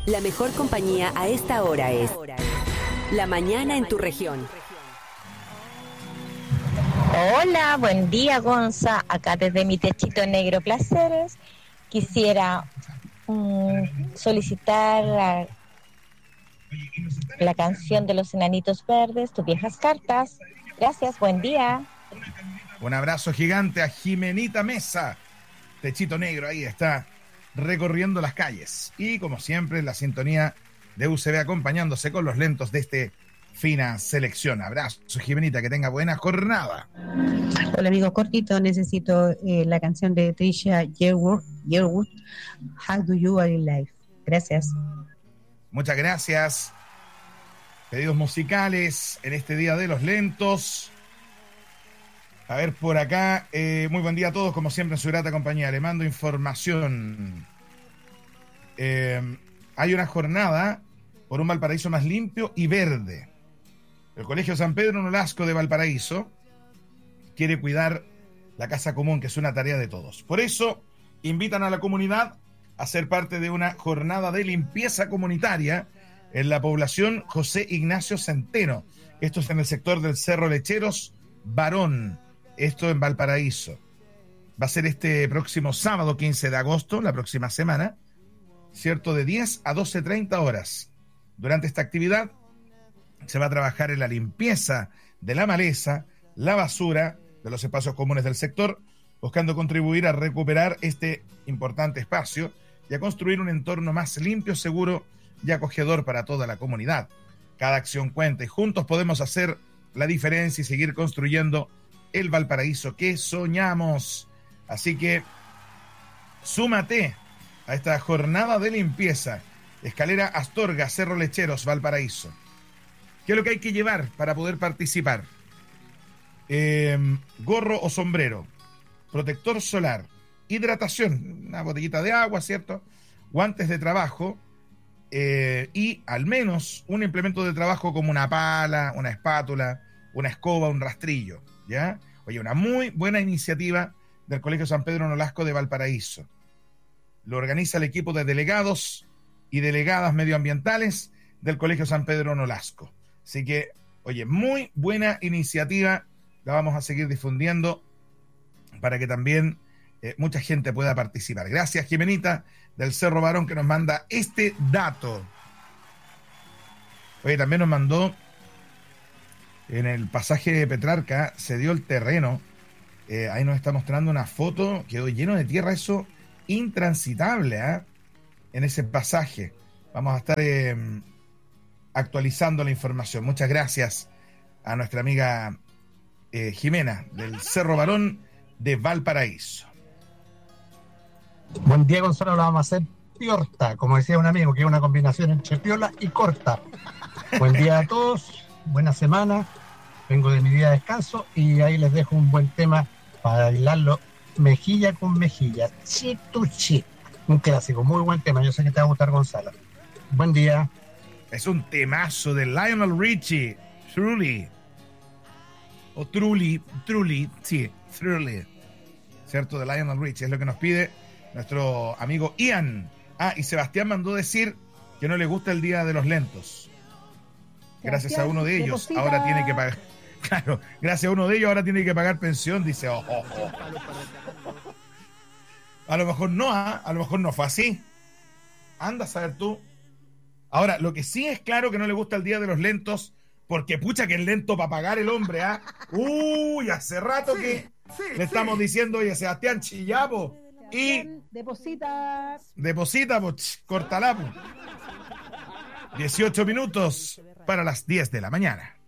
La mejor compañía a esta hora es La Mañana en tu región. Hola, buen día, Gonza. Acá desde mi techito negro Placeres. Quisiera solicitar la canción de los Enanitos Verdes, Tus Viejas Cartas. Gracias, buen día. Un abrazo gigante a Jimenita Mesa. Techito negro, ahí está, recorriendo las calles. Y como siempre, la sintonía de UCB acompañándose con los lentos de este fina selección. Abrazo, Jimenita, que tenga buena jornada. Hola, amigo cortito, necesito la canción de Trisha Yearwood, How Do You Are in Life. Gracias. Muchas gracias. Pedidos musicales en este día de los lentos. A ver, por acá, muy buen día a todos, como siempre en su grata compañía. Le mando información. Hay una jornada por un Valparaíso más limpio y verde. El Colegio San Pedro Nolasco de Valparaíso quiere cuidar la casa común, que es una tarea de todos. Por eso, invitan a la comunidad a ser parte de una jornada de limpieza comunitaria en la población José Ignacio Centeno. Esto es en el sector del Cerro Lecheros, Barón. Esto en Valparaíso. Va a ser este próximo sábado 15 de agosto, la próxima semana, ¿cierto? De 10 a 12:30 horas. Durante esta actividad se va a trabajar en la limpieza de la maleza, la basura de los espacios comunes del sector, buscando contribuir a recuperar este importante espacio y a construir un entorno más limpio, seguro y acogedor para toda la comunidad. Cada acción cuenta y juntos podemos hacer la diferencia y seguir construyendo el Valparaíso que soñamos. Así que súmate a esta jornada de limpieza. Escalera Astorga, Cerro Lecheros, Valparaíso. ¿Qué es lo que hay que llevar para poder participar? Gorro o sombrero, protector solar, hidratación, una botellita de agua, ¿cierto? Guantes de trabajo y al menos un implemento de trabajo como una pala, una espátula, una escoba, un rastrillo, ¿ya? Oye, una muy buena iniciativa del Colegio San Pedro Nolasco de Valparaíso. Lo organiza el equipo de delegados y delegadas medioambientales del Colegio San Pedro Nolasco. Así que, oye, muy buena iniciativa, la vamos a seguir difundiendo para que también mucha gente pueda participar. Gracias, Jimenita, del Cerro Barón, que nos manda este dato. Oye, también nos mandó, en el pasaje de Petrarca, se dio el terreno, ahí nos está mostrando una foto, quedó lleno de tierra, eso intransitable, en ese pasaje. Vamos a estar actualizando la información. Muchas gracias a nuestra amiga Jimena del Cerro Barón de Valparaíso. Buen día, Gonzalo. Lo vamos a hacer piorta, como decía un amigo, que es una combinación entre piola y corta. Buen día a todos, buena semana. Vengo de mi día de descanso y ahí les dejo un buen tema para bailarlo mejilla con mejilla. Chituchi, un clásico, muy buen tema. Yo sé que te va a gustar, Gonzalo. Buen día. Es un temazo de Lionel Richie, Truly. O Truly, sí, Truly. ¿Cierto? De Lionel Richie, es lo que nos pide nuestro amigo Ian. Y Sebastián mandó decir que no le gusta el Día de los Lentos. Gracias a uno de ellos, ahora tiene que pagar. Claro, gracias a uno de ellos ahora tiene que pagar pensión, dice. A lo mejor no, a lo mejor no fue así. Anda a saber tú. Ahora, lo que sí es claro que no le gusta el Día de los Lentos, porque pucha que es lento para pagar el hombre, Uy, hace rato que le estamos diciendo, oye, Sebastián, chillabo. Y deposita, pues, cortala, pues. 18 minutos para las 10 de la mañana.